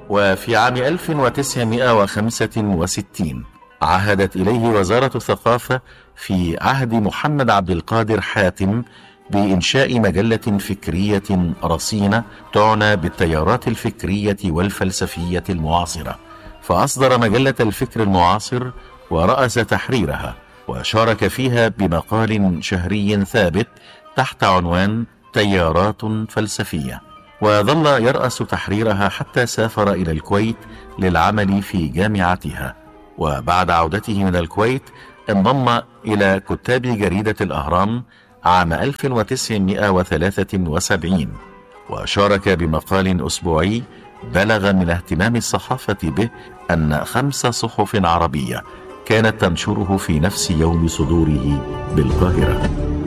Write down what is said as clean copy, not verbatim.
وفي عام 1965 عهدت إليه وزارة الثقافة في عهد محمد عبد القادر حاتم بإنشاء مجلة فكرية رصينة تعنى بالتيارات الفكرية والفلسفية المعاصرة، فأصدر مجلة الفكر المعاصر ورأس تحريرها، وشارك فيها بمقال شهري ثابت تحت عنوان تيارات فلسفية، وظل يرأس تحريرها حتى سافر إلى الكويت للعمل في جامعتها. وبعد عودته من الكويت انضم إلى كتاب جريدة الأهرام عام 1973، وشارك بمقال أسبوعي بلغ من اهتمام الصحافة به أن 5 صحف عربية كانت تنشره في نفس يوم صدوره بالقاهرة.